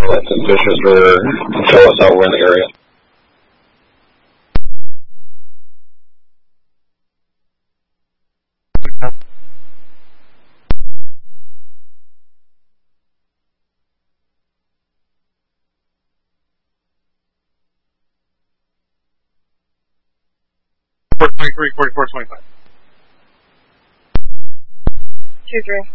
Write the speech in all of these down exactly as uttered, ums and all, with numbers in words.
that suspicious or tell us how we're in the area. four twenty-three, forty-four, twenty-five. two three.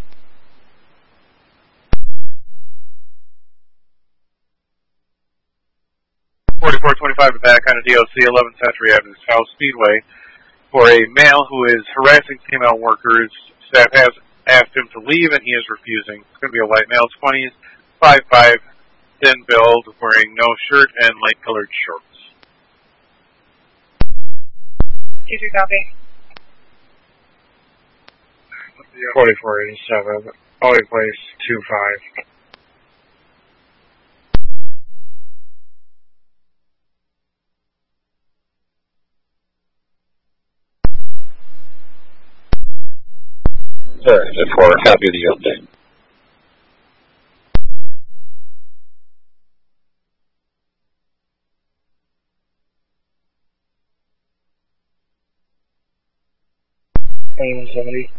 forty-four twenty-five back on a D O C, eleventh Century Avenue South Speedway, for a male who is harassing female workers. Staff has asked him to leave, and he is refusing. It's going to be a white male, twenties, five five, thin build, wearing no shirt and light-colored shorts. two three copy. forty-four eighty-seven, Holy Place, two five. Sir, just for a copy of the update. Hey, somebody.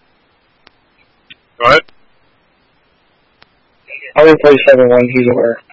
Go ahead. Holy Place seven one, he's aware.